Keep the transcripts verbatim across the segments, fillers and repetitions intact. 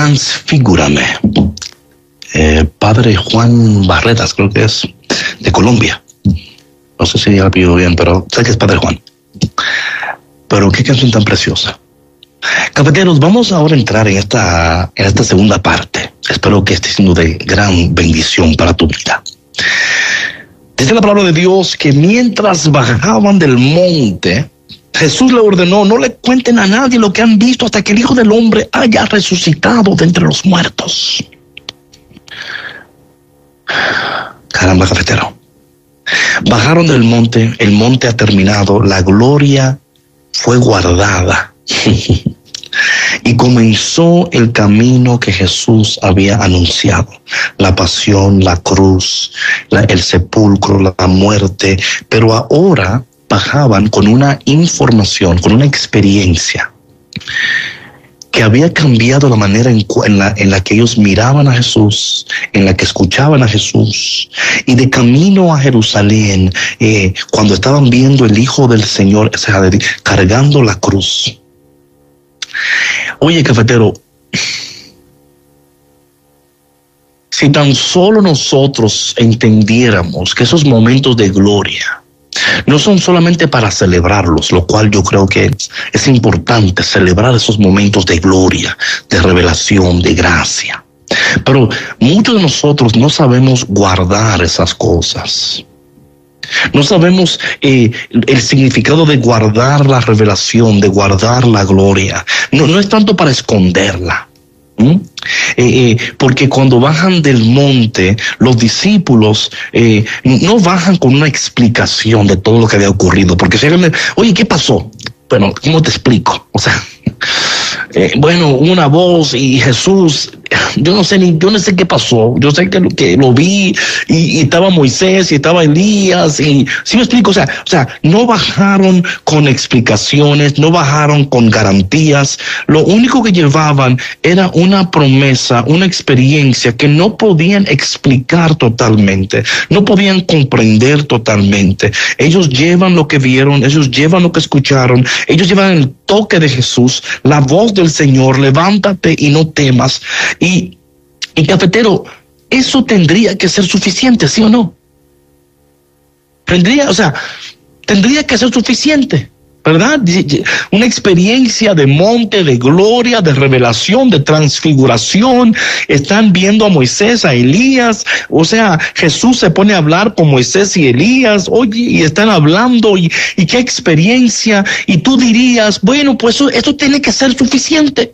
Transfigúrame. Eh, padre Juan Barretas, creo que es de Colombia. No sé si ya lo pido bien, pero sé que es Padre Juan. Pero qué canción tan preciosa. Cafeteros, vamos ahora a entrar en esta, en esta segunda parte. Espero que esté siendo de gran bendición para tu vida. Dice la palabra de Dios que mientras bajaban del monte, Jesús le ordenó: no le cuenten a nadie lo que han visto hasta que el Hijo del Hombre haya resucitado de entre los muertos. Caramba, cafetero. Bajaron del monte, el monte ha terminado, la gloria fue guardada. Y comenzó el camino que Jesús había anunciado: la pasión, la cruz, la, el sepulcro, la muerte. Pero ahora bajaban con una información, con una experiencia que había cambiado la manera en, en, la, en la que ellos miraban a Jesús, en la que escuchaban a Jesús. Y de camino a Jerusalén, eh, cuando estaban viendo el Hijo del Señor, o sea, cargando la cruz. Oye, cafetero, si tan solo nosotros entendiéramos que esos momentos de gloria no son solamente para celebrarlos, lo cual yo creo que es, es importante celebrar esos momentos de gloria, de revelación, de gracia. Pero muchos de nosotros no sabemos guardar esas cosas. No sabemos eh, el significado de guardar la revelación, de guardar la gloria. No, no es tanto para esconderla. ¿Mm? Eh, eh, porque cuando bajan del monte, los discípulos eh, no bajan con una explicación de todo lo que había ocurrido. Porque si alguien, oye, ¿qué pasó? Bueno, ¿cómo te explico? O sea, eh, bueno, una voz y Jesús, yo no sé ni, yo no sé qué pasó. Yo sé que lo, que lo vi y, y estaba Moisés y estaba Elías y, ¿sí me explico? O sea, o sea, no bajaron con explicaciones, no bajaron con garantías. Lo único que llevaban era una promesa, una experiencia que no podían explicar totalmente, no podían comprender totalmente. Ellos llevan lo que vieron, ellos llevan lo que escucharon, ellos llevan el toque de Jesús, la voz del Señor: levántate y no temas. Y, y cafetero, eso tendría que ser suficiente, ¿sí o no? Tendría, o sea, tendría que ser suficiente, ¿verdad? Una experiencia de monte, de gloria, de revelación, de transfiguración. Están viendo a Moisés, a Elías. O sea, Jesús se pone a hablar con Moisés y Elías. Oye, y están hablando y, y qué experiencia. Y tú dirías, bueno, pues eso, eso tiene que ser suficiente.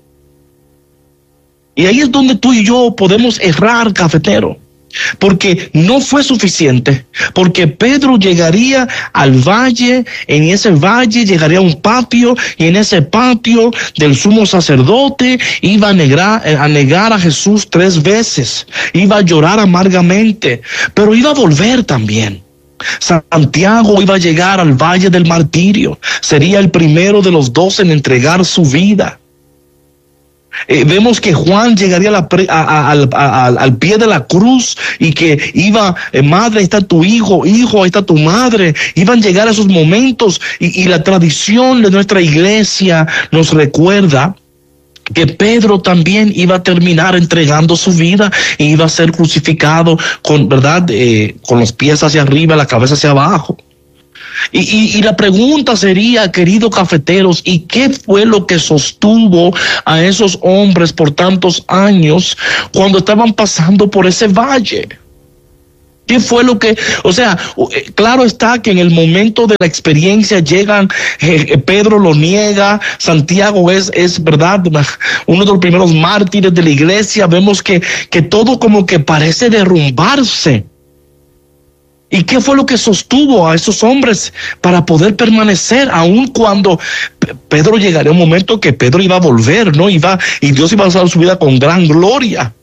Y ahí es donde tú y yo podemos errar, cafetero. Porque no fue suficiente, porque Pedro llegaría al valle, en ese valle llegaría a un patio, y en ese patio del sumo sacerdote iba a negar, a negar a Jesús tres veces, iba a llorar amargamente, pero iba a volver también. Santiago iba a llegar al valle del martirio, sería el primero de los dos en entregar su vida. Eh, vemos que Juan llegaría a la pre, a, a, a, a, al pie de la cruz y que iba, eh, madre, ahí está tu hijo, hijo, ahí está tu madre. Iban a llegar a esos momentos y, y la tradición de nuestra iglesia nos recuerda que Pedro también iba a terminar entregando su vida e iba a ser crucificado con, ¿verdad? Eh, con los pies hacia arriba, la cabeza hacia abajo. Y, y, y la pregunta sería, queridos cafeteros, ¿y qué fue lo que sostuvo a esos hombres por tantos años cuando estaban pasando por ese valle? ¿Qué fue lo que, o sea, claro está que en el momento de la experiencia llegan, eh, Pedro lo niega, Santiago es, es verdad, uno de los primeros mártires de la iglesia. Vemos que, que todo como que parece derrumbarse. ¿Y qué fue lo que sostuvo a esos hombres para poder permanecer, aun cuando Pedro llegaría un momento que Pedro iba a volver, ¿no? Iba, y Dios iba a usar su vida con gran gloria.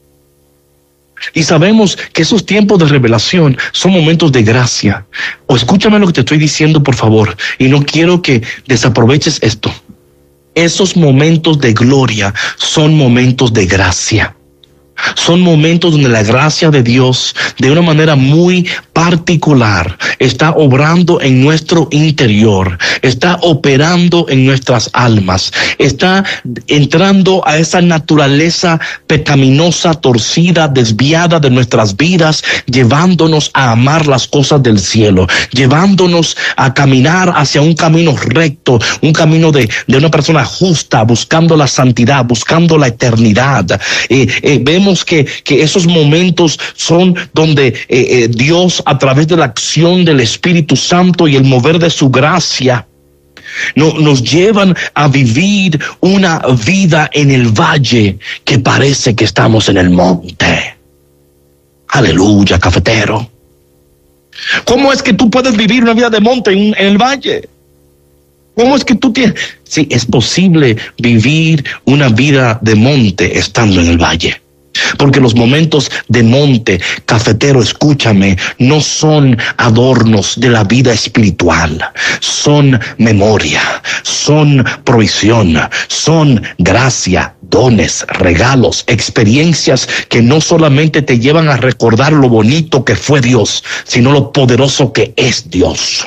Y sabemos que esos tiempos de revelación son momentos de gracia. O escúchame lo que te estoy diciendo, por favor, y no quiero que desaproveches esto. Esos momentos de gloria son momentos de gracia. Son momentos donde la gracia de Dios, de una manera muy particular, está obrando en nuestro interior, está operando en nuestras almas, está entrando a esa naturaleza pecaminosa, torcida, desviada de nuestras vidas, llevándonos a amar las cosas del cielo, llevándonos a caminar hacia un camino recto, un camino de, de una persona justa, buscando la santidad, buscando la eternidad. Eh, eh, vemos Que, que esos momentos son donde eh, eh, Dios, a través de la acción del Espíritu Santo y el mover de su gracia, no, nos llevan a vivir una vida en el valle que parece que estamos en el monte. Aleluya, cafetero. ¿Cómo es que tú puedes vivir una vida de monte en, en el valle? ¿Cómo es que tú tienes? Sí, es posible vivir una vida de monte estando en el valle. Porque los momentos de monte, cafetero, escúchame, no son adornos de la vida espiritual, son memoria, son provisión, son gracia, dones, regalos, experiencias que no solamente te llevan a recordar lo bonito que fue Dios, sino lo poderoso que es Dios.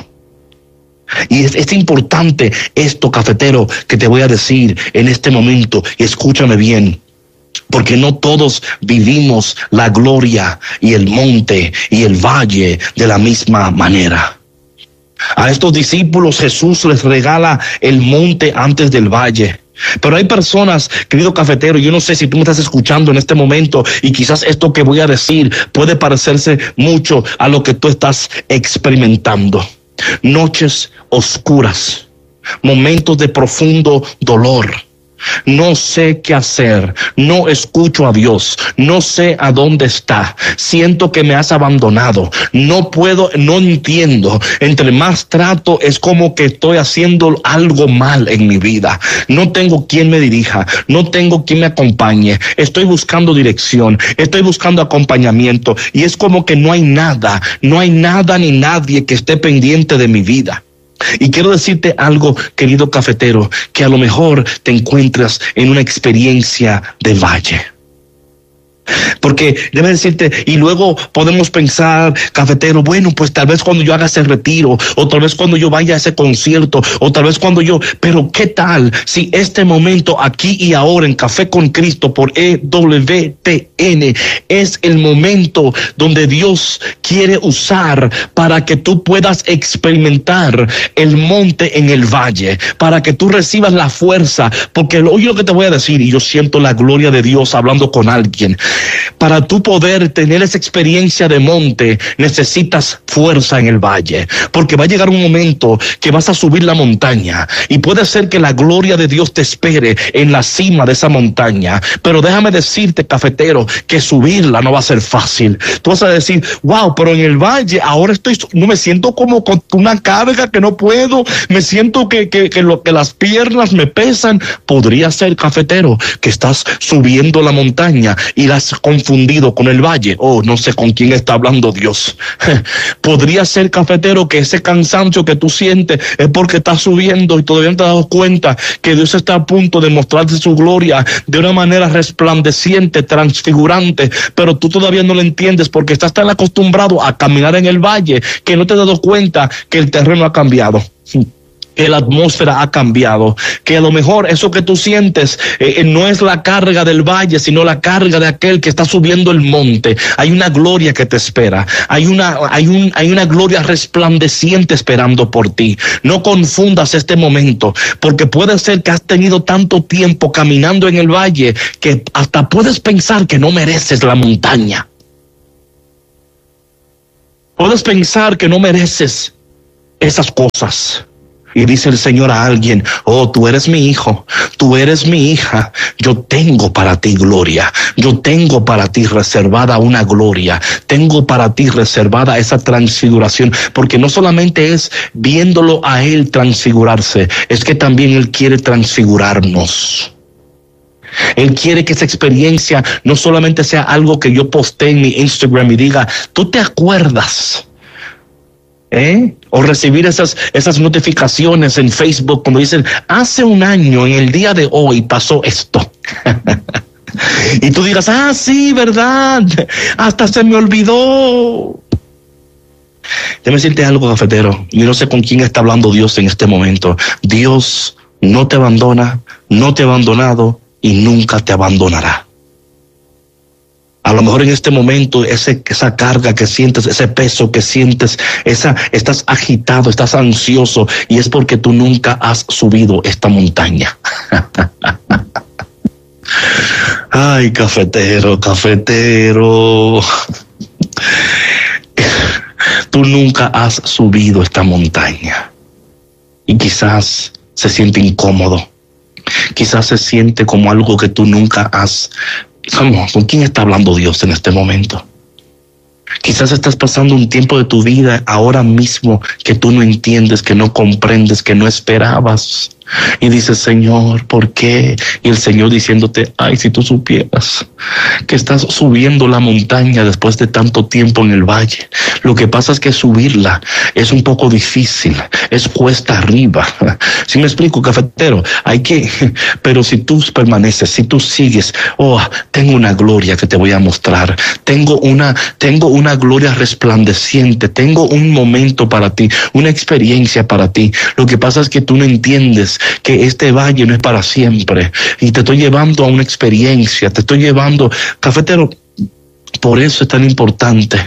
Y es, es importante esto, cafetero, que te voy a decir en este momento, y escúchame bien. Porque no todos vivimos la gloria y el monte y el valle de la misma manera. A estos discípulos Jesús les regala el monte antes del valle. Pero hay personas, querido cafetero, yo no sé si tú me estás escuchando en este momento y quizás esto que voy a decir puede parecerse mucho a lo que tú estás experimentando. Noches oscuras, momentos de profundo dolor. No sé qué hacer, no escucho a Dios, no sé a dónde está, siento que me has abandonado, no puedo, no entiendo, entre más trato es como que estoy haciendo algo mal en mi vida, no tengo quien me dirija, no tengo quien me acompañe, estoy buscando dirección, estoy buscando acompañamiento y es como que no hay nada, no hay nada ni nadie que esté pendiente de mi vida. Y quiero decirte algo, querido cafetero, que a lo mejor te encuentras en una experiencia de valle. Porque debe decirte, y luego podemos pensar, cafetero, bueno, pues tal vez cuando yo haga ese retiro, o tal vez cuando yo vaya a ese concierto, o tal vez cuando yo, pero ¿qué tal si este momento aquí y ahora en Café con Cristo por E W T N es el momento donde Dios quiere usar para que tú puedas experimentar el monte en el valle, para que tú recibas la fuerza? Porque oye lo que te voy a decir, y yo siento la gloria de Dios hablando con alguien. Para tú poder tener esa experiencia de monte, necesitas fuerza en el valle, porque va a llegar un momento que vas a subir la montaña y puede ser que la gloria de Dios te espere en la cima de esa montaña, pero déjame decirte, cafetero, que subirla no va a ser fácil. Tú vas a decir, wow, pero en el valle ahora estoy, no me siento como con una carga que no puedo, me siento que, que, que, lo, que las piernas me pesan. Podría ser, cafetero, que estás subiendo la montaña y las confundido con el valle. Oh, no sé con quién está hablando Dios. Podría ser, cafetero, que ese cansancio que tú sientes es porque estás subiendo y todavía no te has dado cuenta que Dios está a punto de mostrarte su gloria de una manera resplandeciente, transfigurante, pero tú todavía no lo entiendes porque estás tan acostumbrado a caminar en el valle que no te has dado cuenta que el terreno ha cambiado, que la atmósfera ha cambiado, que a lo mejor eso que tú sientes eh, no es la carga del valle, sino la carga de aquel que está subiendo el monte. Hay una gloria que te espera, hay una, hay un, hay una gloria resplandeciente esperando por ti. No confundas este momento, porque puede ser que has tenido tanto tiempo caminando en el valle que hasta puedes pensar que no mereces la montaña. Puedes pensar que no mereces esas cosas. Y dice el Señor a alguien, oh, tú eres mi hijo, tú eres mi hija, yo tengo para ti gloria, yo tengo para ti reservada una gloria, tengo para ti reservada esa transfiguración, porque no solamente es viéndolo a Él transfigurarse, es que también Él quiere transfigurarnos. Él quiere que esa experiencia no solamente sea algo que yo postee en mi Instagram y diga, ¿tú te acuerdas? ¿Eh? O recibir esas, esas notificaciones en Facebook cuando dicen, hace un año, en el día de hoy, pasó esto. Y tú digas, ah, sí, verdad, hasta se me olvidó. Déjame decirte algo, cafetero. Yo no sé con quién está hablando Dios en este momento. Dios no te abandona, no te ha abandonado y nunca te abandonará. A lo mejor en este momento ese, esa carga que sientes, ese peso que sientes, esa, estás agitado, estás ansioso y es porque tú nunca has subido esta montaña. Ay, cafetero, cafetero. Tú nunca has subido esta montaña y quizás se siente incómodo. Quizás se siente como algo que tú nunca has. Vamos, ¿con quién está hablando Dios en este momento? Quizás estás pasando un tiempo de tu vida ahora mismo que tú no entiendes, que no comprendes, que no esperabas. Y dices, Señor, ¿por qué? Y el Señor diciéndote, ay, si tú supieras que estás subiendo la montaña después de tanto tiempo en el valle. Lo que pasa es que subirla es un poco difícil, es cuesta arriba. ¿Sí me explico, cafetero? Hay que, pero si tú permaneces, si tú sigues, oh, tengo una gloria que te voy a mostrar. Tengo una, tengo una gloria resplandeciente. Tengo un momento para ti, una experiencia para ti. Lo que pasa es que tú no entiendes que este valle no es para siempre y te estoy llevando a una experiencia, te estoy llevando, cafetero, por eso es tan importante.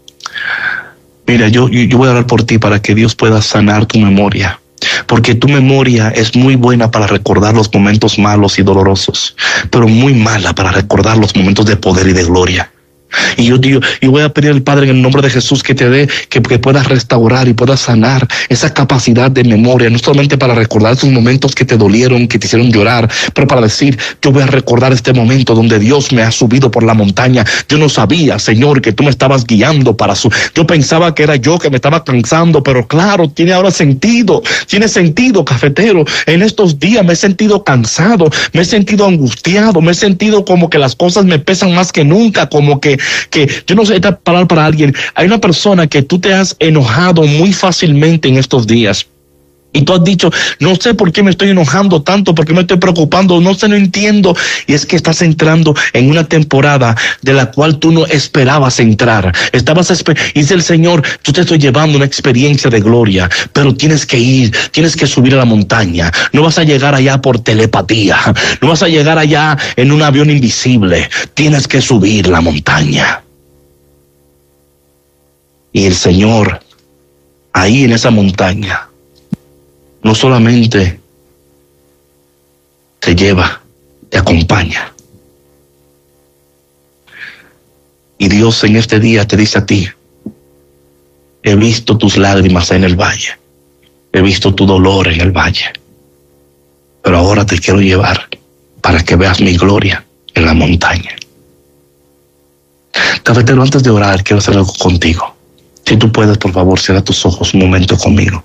Mira, yo, yo voy a orar por ti para que Dios pueda sanar tu memoria, porque tu memoria es muy buena para recordar los momentos malos y dolorosos, pero muy mala para recordar los momentos de poder y de gloria. Y yo digo, yo voy a pedir al Padre en el nombre de Jesús que te dé, que, que puedas restaurar y puedas sanar esa capacidad de memoria, no solamente para recordar esos momentos que te dolieron, que te hicieron llorar, pero para decir, yo voy a recordar este momento donde Dios me ha subido por la montaña. Yo no sabía, Señor, que tú me estabas guiando para su. Yo pensaba que era yo que me estaba cansando, pero claro, tiene ahora sentido, tiene sentido, cafetero. En estos días me he sentido cansado, me he sentido angustiado, me he sentido como que las cosas me pesan más que nunca, como que que yo no sé, esta palabra para alguien. Hay una persona que tú te has enojado muy fácilmente en estos días. Y tú has dicho, no sé por qué me estoy enojando tanto, por qué me estoy preocupando, no sé, no entiendo. Y es que estás entrando en una temporada de la cual tú no esperabas entrar. Estabas esper- y dice el Señor, yo te estoy llevando una experiencia de gloria, pero tienes que ir, tienes que subir a la montaña. No vas a llegar allá por telepatía, no vas a llegar allá en un avión invisible. Tienes que subir la montaña. Y el Señor, ahí en esa montaña, no solamente te lleva, te acompaña. Y Dios en este día te dice a ti, he visto tus lágrimas en el valle, he visto tu dolor en el valle, pero ahora te quiero llevar para que veas mi gloria en la montaña. Cafetero, antes de orar, quiero hacer algo contigo. Si tú puedes, por favor, cierra tus ojos un momento conmigo.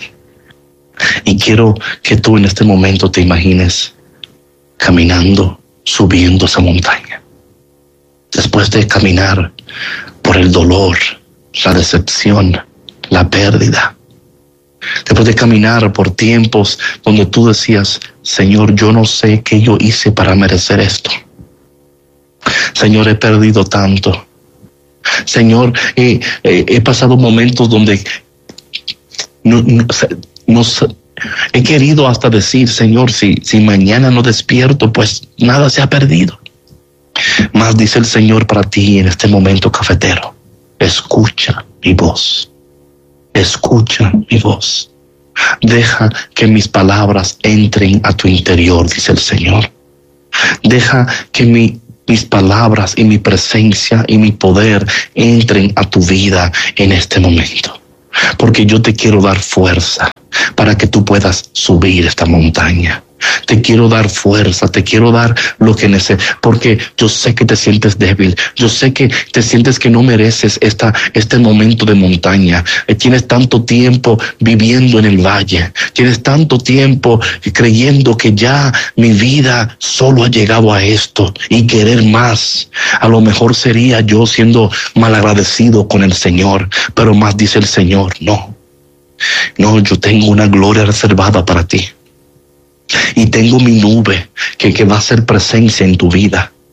Y quiero que tú en este momento te imagines caminando, subiendo esa montaña. Después de caminar por el dolor, la decepción, la pérdida. Después de caminar por tiempos donde tú decías, Señor, yo no sé qué yo hice para merecer esto. Señor, he perdido tanto. Señor, he, he, he pasado momentos donde no, no, no he querido hasta decir, Señor, si, si mañana no despierto, pues nada se ha perdido. Mas dice el Señor para ti en este momento, cafetero, escucha mi voz, escucha mi voz. Deja que mis palabras entren a tu interior, dice el Señor. Deja que mi mis palabras y mi presencia y mi poder entren a tu vida en este momento. Porque yo te quiero dar fuerza para que tú puedas subir esta montaña. Te quiero dar fuerza, te quiero dar lo que necesitas, porque yo sé que te sientes débil, yo sé que te sientes que no mereces esta, este momento de montaña. Tienes tanto tiempo viviendo en el valle, tienes tanto tiempo creyendo que ya mi vida solo ha llegado a esto y querer más. A lo mejor sería yo siendo malagradecido con el Señor, pero más dice el Señor, no, no, yo tengo una gloria reservada para ti. Y tengo mi nube que, que va a ser presencia en tu vida.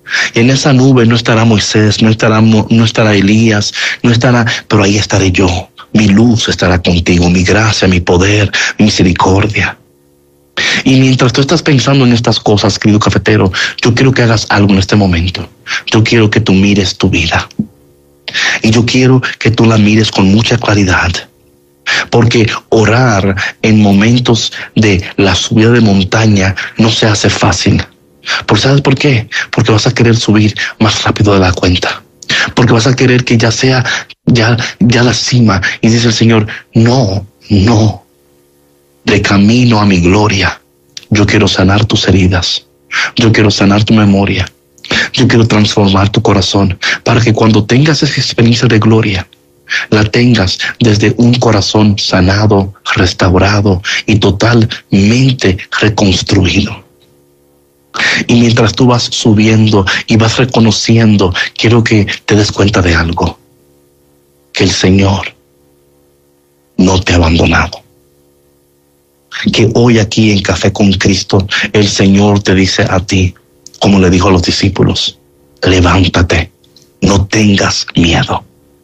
Y en esa nube no estará Moisés, no estará, no estará Elías, no estará, pero ahí estaré yo. Mi luz estará contigo, mi gracia, mi poder, mi misericordia. Y mientras tú estás pensando en estas cosas, querido cafetero, yo quiero que hagas algo en este momento. Yo quiero que tú mires tu vida. Y yo quiero que tú la mires con mucha claridad. Porque orar en momentos de la subida de montaña no se hace fácil. ¿Por sabes por qué? Porque vas a querer subir más rápido de la cuenta. Porque vas a querer que ya sea ya, ya la cima. Y dice el Señor, no, no. De camino a mi gloria, yo quiero sanar tus heridas. Yo quiero sanar tu memoria. Yo quiero transformar tu corazón para que cuando tengas esa experiencia de gloria, la tengas desde un corazón sanado, restaurado y totalmente reconstruido. Y mientras tú vas subiendo y vas reconociendo, quiero que te des cuenta de algo, que el Señor no te ha abandonado. Que hoy aquí en Café con Cristo, el Señor te dice a ti, como le dijo a los discípulos, levántate, no tengas miedo.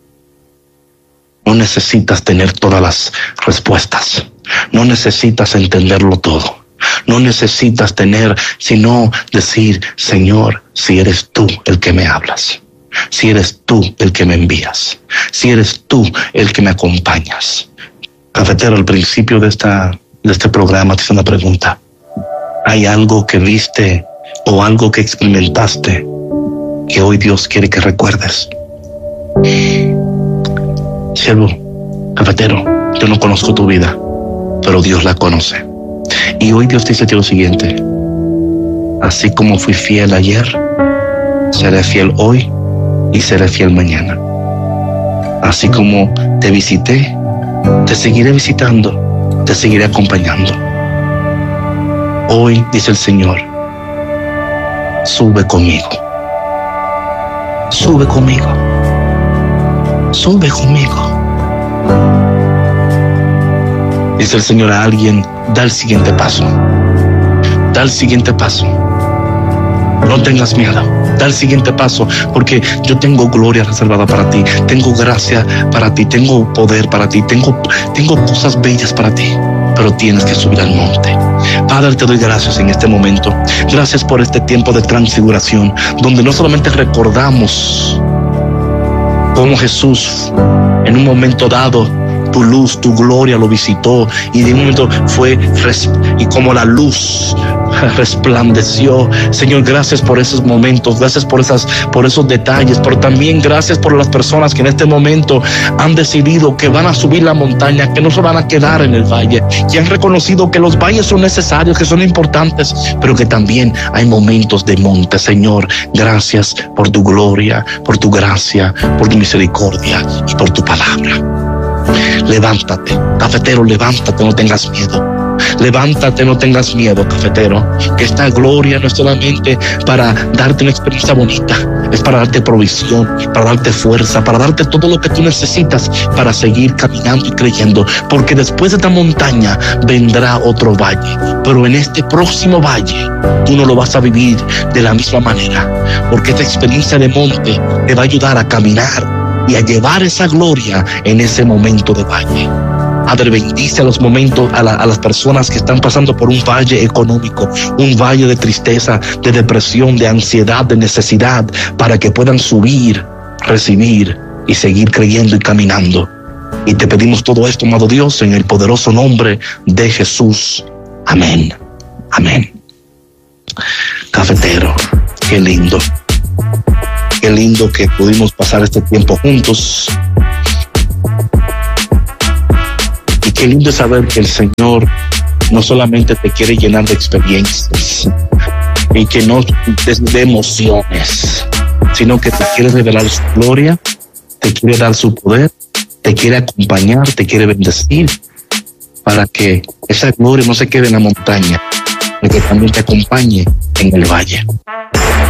No necesitas tener todas las respuestas, no necesitas entenderlo todo. No necesitas tener, sino decir, Señor, si eres tú el que me hablas, si eres tú el que me envías, si eres tú el que me acompañas. Cafetero, al principio de, esta, de este programa te hice una pregunta. ¿Hay algo que viste o algo que experimentaste que hoy Dios quiere que recuerdes? Siervo, cafetero, yo no conozco tu vida, pero Dios la conoce. Y hoy Dios te dice lo siguiente: así como fui fiel ayer, seré fiel hoy y seré fiel mañana. Así como te visité, te seguiré visitando, te seguiré acompañando. Hoy, dice el Señor, sube conmigo, sube conmigo, sube conmigo. Dice el Señor a alguien, da el siguiente paso, da el siguiente paso. No tengas miedo, da el siguiente paso, porque yo tengo gloria reservada para ti, tengo gracia para ti, tengo poder para ti, tengo, tengo cosas bellas para ti, pero tienes que subir al monte. Padre, te doy gracias en este momento. Gracias por este tiempo de transfiguración, donde no solamente recordamos cómo Jesús en un momento dado tu luz, tu gloria lo visitó, y de un momento fue y como la luz resplandeció. Señor, gracias por esos momentos, gracias por esas, por esos detalles, pero también gracias por las personas que en este momento han decidido que van a subir la montaña, que no se van a quedar en el valle, que han reconocido que los valles son necesarios, que son importantes, pero que también hay momentos de monte. Señor, gracias por tu gloria, por tu gracia, por tu misericordia y por tu palabra. Levántate, cafetero, levántate, no tengas miedo. Levántate, no tengas miedo, cafetero, que esta gloria no es solamente para darte una experiencia bonita, es para darte provisión, para darte fuerza, para darte todo lo que tú necesitas para seguir caminando y creyendo, porque después de esta montaña vendrá otro valle, pero en este próximo valle tú no lo vas a vivir de la misma manera, porque esta experiencia de monte te va a ayudar a caminar y a llevar esa gloria en ese momento de valle. Padre, bendice a los momentos, a, la, a las personas que están pasando por un valle económico, un valle de tristeza, de depresión, de ansiedad, de necesidad, para que puedan subir, recibir y seguir creyendo y caminando. Y te pedimos todo esto, amado Dios, en el poderoso nombre de Jesús. Amén. Amén. Cafetero, qué lindo. Qué lindo que pudimos pasar este tiempo juntos. Y qué lindo saber que el Señor no solamente te quiere llenar de experiencias y que no de emociones, sino que te quiere revelar su gloria, te quiere dar su poder, te quiere acompañar, te quiere bendecir, para que esa gloria no se quede en la montaña, sino que también te acompañe en el valle.